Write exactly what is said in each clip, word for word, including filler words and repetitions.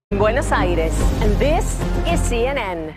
Buenos Aires, and this is C N N.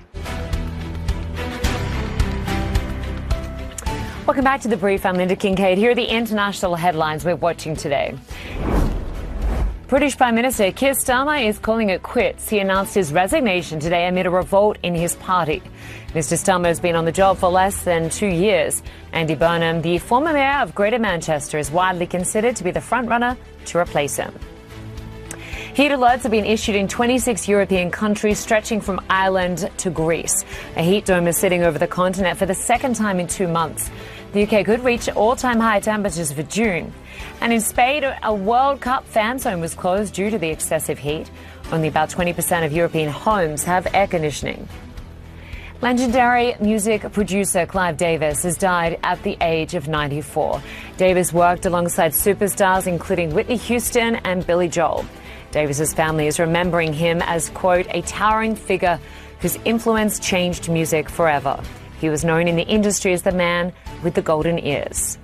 Welcome back to The Brief. I'm Linda Kincaid. Here are the international headlines we're watching today. British Prime Minister Keir Starmer is calling it quits. He announced his resignation today amid a revolt in his party. Mister Starmer has been on the job for less than two years. Andy Burnham, the former mayor of Greater Manchester, is widely considered to be the frontrunner to replace him. Heat alerts have been issued in twenty-six European countries, stretching from Ireland to Greece. A heat dome is sitting over the continent for the second time in two months. The U K could reach all-time high temperatures for June. And in Spain, a World Cup fan zone was closed due to the excessive heat. Only about twenty percent of European homes have air conditioning. Legendary music producer Clive Davis has died at the age of ninety-four. Davis worked alongside superstars including Whitney Houston and Billy Joel. Davis's family is remembering him as, quote, a towering figure whose influence changed music forever. He was known in the industry as the man with the golden ears.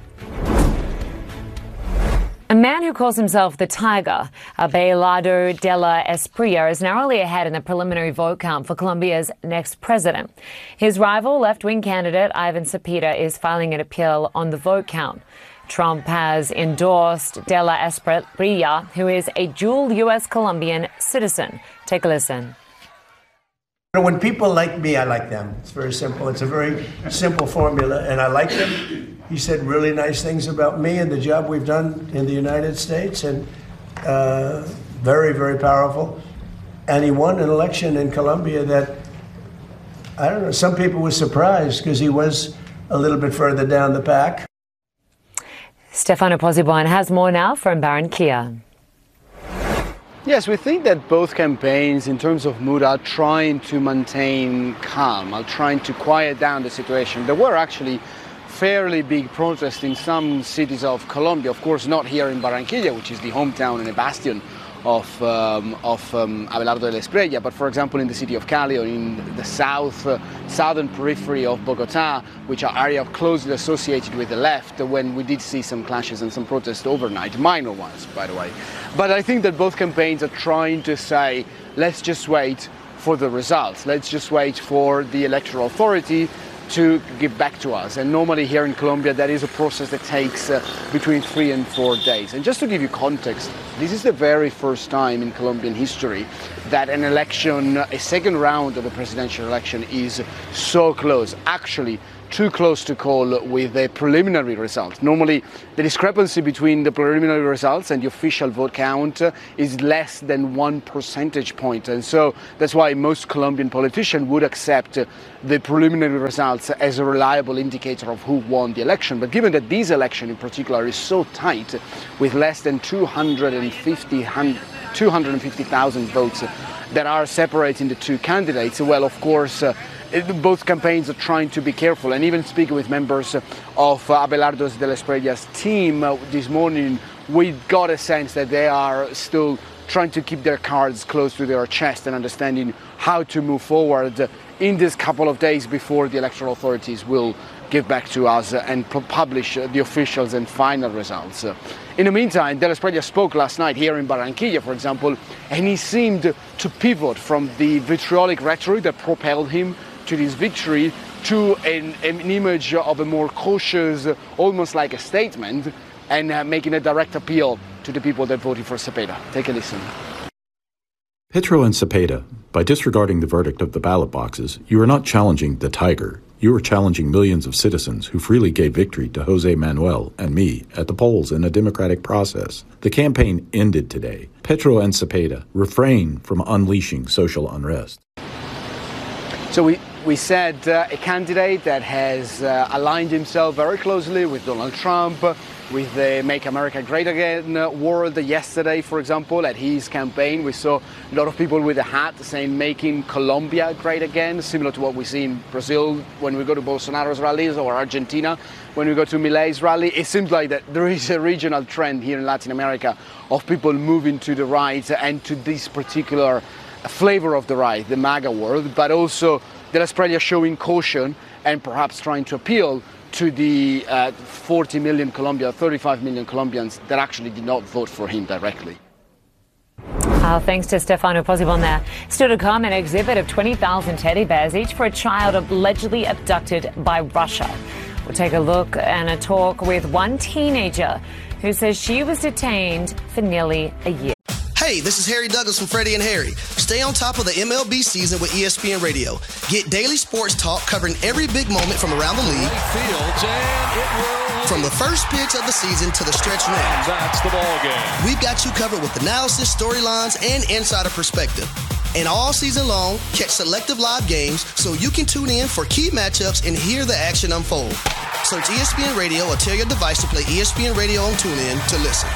A man who calls himself the Tiger, Abelardo de la Espriella, is narrowly ahead in the preliminary vote count for Colombia's next president. His rival, left-wing candidate Ivan Cepeda, is filing an appeal on the vote count. Trump has endorsed de la Espriella, who is a dual U S Colombian citizen. Take a listen. When people like me, I like them. It's very simple. It's a very simple formula, and I like him. He said really nice things about me and the job we've done in the United States, and uh, very, very powerful. And he won an election in Colombia that, I don't know, some people were surprised because he was a little bit further down the pack. Stefano Pozzebon has more now from Barranquilla. Yes, we think that both campaigns, in terms of mood, are trying to maintain calm, are trying to quiet down the situation. There were actually fairly big protests in some cities of Colombia, of course not here in Barranquilla, which is the hometown and a bastion of, um, of um, Abelardo de la Espriella, but for example in the city of Cali or in the south, uh, southern periphery of Bogota, which are areas closely associated with the left, when we did see some clashes and some protests overnight, minor ones by the way. But I think that both campaigns are trying to say, let's just wait for the results, let's just wait for the electoral authority to give back to us. And normally here in Colombia, that is a process that takes uh, between three and four days. And just to give you context, this is the very first time in Colombian history that an election, a second round of a presidential election is so close. Actually, too close to call with the preliminary results. Normally, the discrepancy between the preliminary results and the official vote count is less than one percentage point. And so that's why most Colombian politicians would accept the preliminary results as a reliable indicator of who won the election. But given that this election in particular is so tight, with less than two hundred fifty thousand votes that are separating the two candidates, well, of course, uh, both campaigns are trying to be careful. And even speaking with members of uh, Abelardo de la Espriella's team uh, this morning, we got a sense that they are still trying to keep their cards close to their chest and understanding how to move forward in this couple of days before the electoral authorities will give back to us and publish the officials and final results. In the meantime, de la Espriella spoke last night here in Barranquilla, for example, and he seemed to pivot from the vitriolic rhetoric that propelled him to this victory to an, an image of a more cautious, almost like a statement, and uh, making a direct appeal to the people that voted for Cepeda. Take a listen. Petro and Cepeda, by disregarding the verdict of the ballot boxes, you are not challenging the tiger. You are challenging millions of citizens who freely gave victory to Jose Manuel and me at the polls in a democratic process. The campaign ended today. Petro and Cepeda refrain from unleashing social unrest. So we, we said uh, a candidate that has uh, aligned himself very closely with Donald Trump, with the Make America Great Again world. Yesterday, for example, at his campaign, we saw a lot of people with a hat saying making Colombia great again, similar to what we see in Brazil when we go to Bolsonaro's rallies, or Argentina when we go to Milei's rally. It seems like that there is a regional trend here in Latin America of people moving to the right and to this particular flavor of the right, the MAGA world, but also de la Espriella showing caution and perhaps trying to appeal to the uh, forty million Colombia, thirty-five million Colombians that actually did not vote for him directly. Uh, thanks to Stefano Posibon there. Still to come, an exhibit of twenty thousand teddy bears, each for a child allegedly abducted by Russia. We'll take a look and a talk with one teenager who says she was detained for nearly a year. Hey, this is Harry Douglas from Freddie and Harry. Stay on top of the M L B season with E S P N Radio. Get daily sports talk covering every big moment from around the league. Fields, and it will... From the first pitch of the season to the stretch run. That's the ball game. We've got you covered with analysis, storylines, and insider perspective. And all season long, catch selective live games so you can tune in for key matchups and hear the action unfold. Search E S P N Radio or tell your device to play E S P N Radio on TuneIn to listen.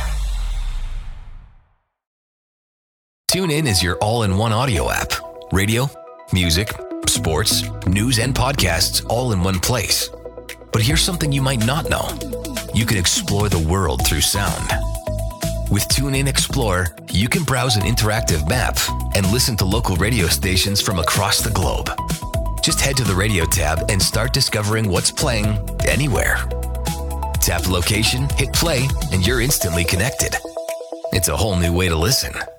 TuneIn is your all-in-one audio app. Radio, music, sports, news, and podcasts all in one place. But here's something you might not know. You can explore the world through sound. With TuneIn Explorer, you can browse an interactive map and listen to local radio stations from across the globe. Just head to the radio tab and start discovering what's playing anywhere. Tap location, hit play, and you're instantly connected. It's a whole new way to listen.